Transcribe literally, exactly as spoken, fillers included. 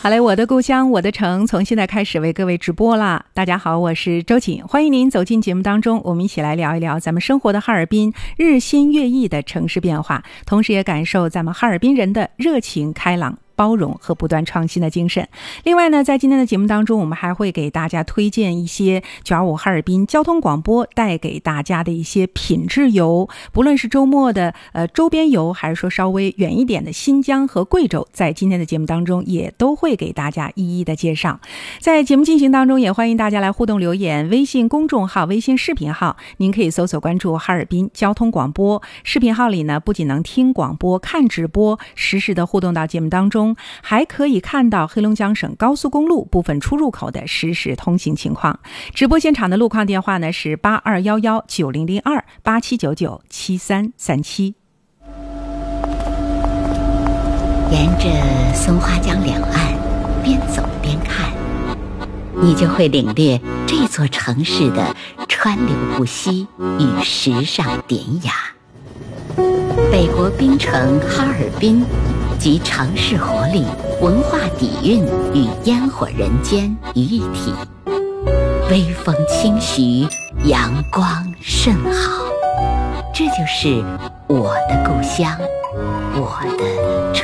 好嘞，我的故乡我的城从现在开始为各位直播啦。大家好，我是周瑾，欢迎您走进节目当中，我们一起来聊一聊咱们生活的哈尔滨日新月异的城市变化，同时也感受咱们哈尔滨人的热情开朗包容和不断创新的精神。另外呢，在今天的节目当中，我们还会给大家推荐一些九二五哈尔滨交通广播带给大家的一些品质游，不论是周末的呃周边游，还是说稍微远一点的新疆和贵州，在今天的节目当中也都会给大家一一的介绍。在节目进行当中，也欢迎大家来互动留言，微信公众号、微信视频号，您可以搜索关注哈尔滨交通广播。视频号里呢，不仅能听广播、看直播，实时的互动到节目当中，还可以看到黑龙江省高速公路部分出入口的实时通行情况。直播现场的路况电话呢是八二一一九零零二八七九九七三三七。 沿着松花江两岸边走边看，你就会领略这座城市的川流不息与时尚典雅。北国冰城哈尔滨集城市活力、文化底蕴与烟火人间于一体，微风轻徐，阳光甚好。这就是我的故乡，我的城。